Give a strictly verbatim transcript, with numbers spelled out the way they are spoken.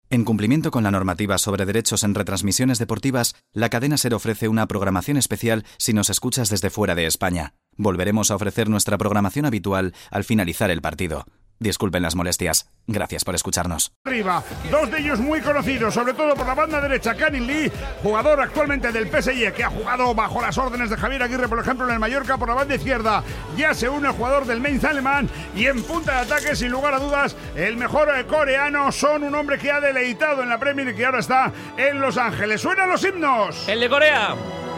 En cumplimiento con la normativa sobre derechos en retransmisiones deportivas, la cadena SER ofrece una programación especial si nos escuchas desde fuera de España. Volveremos a ofrecer nuestra programación habitual al finalizar el partido. Disculpen las molestias. Gracias por escucharnos. Arriba, dos de ellos muy conocidos, sobre todo por la banda derecha. Canning Lee, jugador actualmente del P S G, que ha jugado bajo las órdenes de Javier Aguirre, por ejemplo, en el Mallorca. Por la banda izquierda ya se une el jugador del Mainz alemán. Y en punta de ataque, sin lugar a dudas, el mejor coreano. Son un hombre que ha deleitado en la Premier y que ahora está en Los Ángeles. ¡Suenan los himnos! ¡El de Corea!